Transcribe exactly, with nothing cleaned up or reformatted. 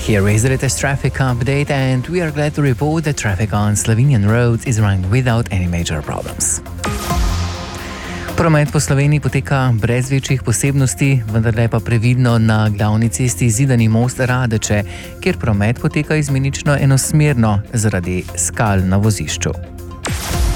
Here is the latest traffic update, and we are glad to report that traffic on Slovenian roads is running without any major problems. Promet po Sloveniji poteka brez večjih posebnosti, vendar je pa previdno na glavni cesti Zidani most Radeče, kjer promet poteka izmenično enosmerno zaradi skal na vozišču.